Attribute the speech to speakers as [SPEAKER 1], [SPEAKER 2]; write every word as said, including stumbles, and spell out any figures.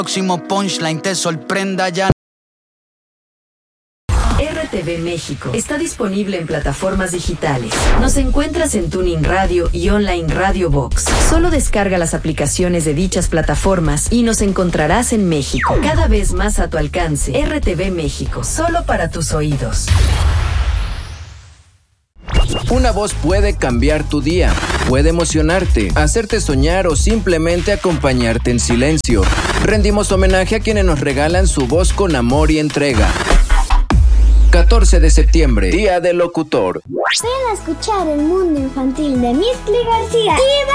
[SPEAKER 1] próximo punchline te sorprenda ya.
[SPEAKER 2] R T V México está disponible en plataformas digitales. Nos encuentras en Tuning Radio y Online Radio Box. Solo descarga las aplicaciones de dichas plataformas y nos encontrarás en México. Cada vez más a tu alcance. R T V México, solo para tus oídos.
[SPEAKER 3] Una voz puede cambiar tu día, puede emocionarte, hacerte soñar o simplemente acompañarte en silencio. Rendimos homenaje a quienes nos regalan su voz con amor y entrega. catorce de septiembre, Día del Locutor.
[SPEAKER 4] Ven a escuchar el mundo infantil de Miss García.